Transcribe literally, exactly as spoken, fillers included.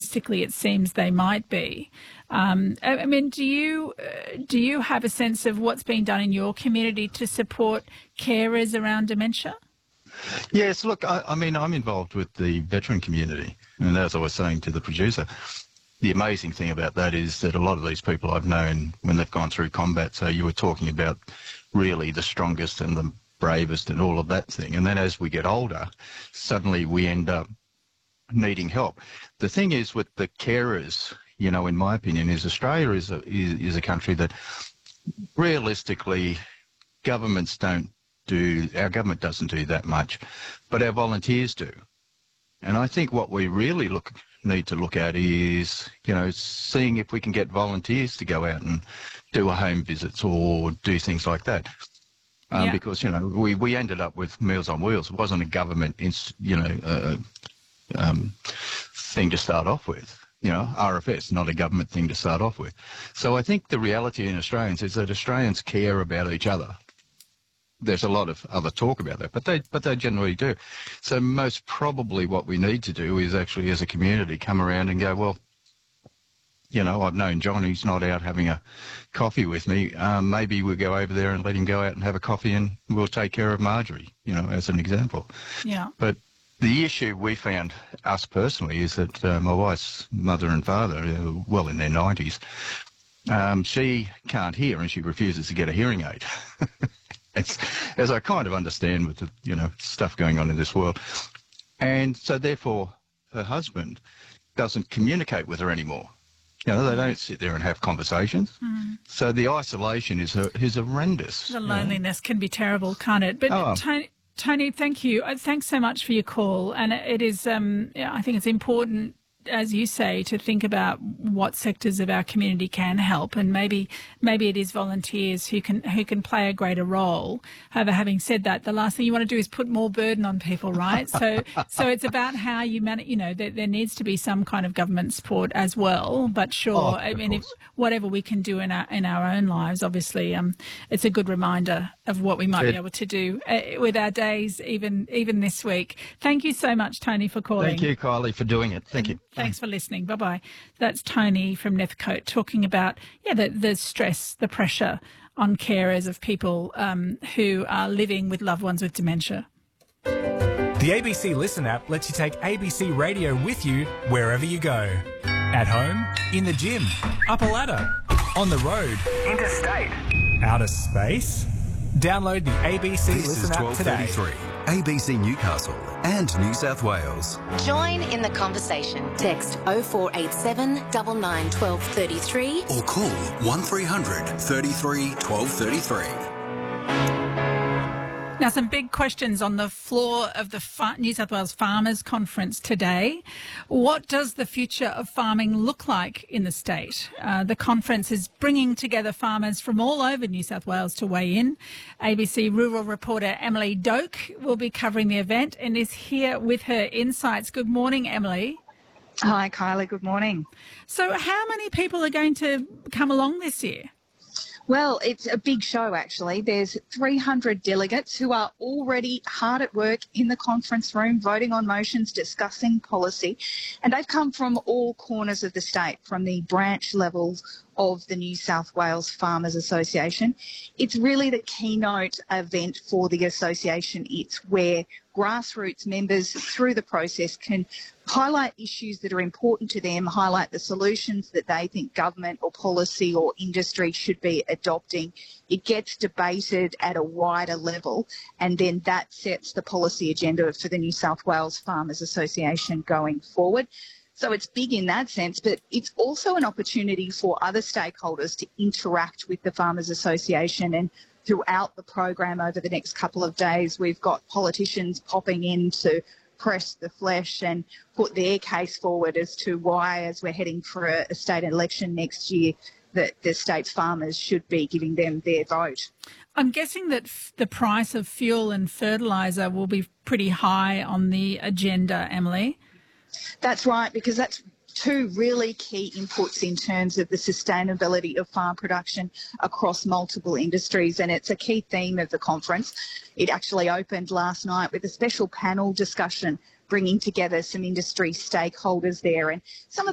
statistically it seems they might be. Um, I, I mean, do you uh, do you have a sense of what's being done in your community to support carers around dementia? Yes, look, I, I mean, I'm involved with the veteran community, and as I was saying to the producer, the amazing thing about that is that a lot of these people I've known when they've gone through combat, so you were talking about really the strongest and the bravest and all of that thing, and then as we get older, suddenly we end up needing help. The thing is with the carers, you know, in my opinion, is Australia is a, is, is a country that realistically governments don't do, our government doesn't do that much, but our volunteers do. And I think what we really look need to look at is, you know, seeing if we can get volunteers to go out and do a home visits or do things like that. Um, yeah. Because, you know, we, we ended up with Meals on Wheels. It wasn't a government, inst- you know, uh, um, thing to start off with. You know, R F S, not a government thing to start off with. So I think the reality in Australians is that Australians care about each other. There's a lot of other talk about that, but they but they generally do. So most probably what we need to do is actually as a community come around and go, well, you know, I've known John, he's not out having a coffee with me. Um, maybe we'll go over there and let him go out and have a coffee and we'll take care of Marjorie, you know, as an example. Yeah. But the issue we found, us personally, is that uh, my wife's mother and father, uh, well in their nineties, um, she can't hear and she refuses to get a hearing aid. As, as I kind of understand with the, you know, stuff going on in this world. And so therefore her husband doesn't communicate with her anymore. You know, they don't sit there and have conversations. Mm. So the isolation is, is horrendous. The loneliness know. can be terrible, can't it? But oh. Tony, Tony, thank you. Thanks so much for your call. And it is, um, I think it's important, as you say, to think about what sectors of our community can help, and maybe maybe it is volunteers who can who can play a greater role. However, having said that, the last thing you want to do is put more burden on people, right? So so it's about how you manage. You know, there, there needs to be some kind of government support as well. But sure, oh, I mean, if, whatever we can do in our in our own lives, obviously, um, it's a good reminder of what we might it, be able to do uh, with our days, even even this week. Thank you so much, Tony, for calling. Thank you, Kylie, for doing it. Thank you. Thanks for listening. Bye-bye. That's Tony from Nethercote talking about, yeah, the, the stress, the pressure on carers of people um, who are living with loved ones with dementia. The A B C Listen app lets you take A B C Radio with you wherever you go. At home, in the gym, up a ladder, on the road, interstate, outer space. Download the A B C this Listen app today. A B C Newcastle and New South Wales. Join in the conversation. Text oh four eight seven, nine nine, one two three three or call one three hundred, thirty-three, twelve thirty-three. Now, some big questions on the floor of the New South Wales Farmers Conference today. What does the future of farming look like in the state? Uh, the conference is bringing together farmers from all over New South Wales to weigh in. A B C rural reporter Emily Doak will be covering the event and is here with her insights. Good morning, Emily. Hi, Kylie. Good morning. So how many people are going to come along this year? Well, it's a big show, actually. There's three hundred delegates who are already hard at work in the conference room, voting on motions, discussing policy. And they've come from all corners of the state, from the branch levels of the New South Wales Farmers Association. It's really the keynote event for the association. It's where grassroots members through the process can highlight issues that are important to them, highlight the solutions that they think government or policy or industry should be adopting. It gets debated at a wider level, and then that sets the policy agenda for the New South Wales Farmers Association going forward. So it's big in that sense, but it's also an opportunity for other stakeholders to interact with the Farmers Association. And throughout the program over the next couple of days, we've got politicians popping in to press the flesh and put their case forward as to why, as we're heading for a, a state election next year, that the state's farmers should be giving them their vote. I'm guessing that f- the price of fuel and fertiliser will be pretty high on the agenda, Emily. That's right, because that's two really key inputs in terms of the sustainability of farm production across multiple industries, and it's a key theme of the conference. It actually opened last night with a special panel discussion bringing together some industry stakeholders there, and some of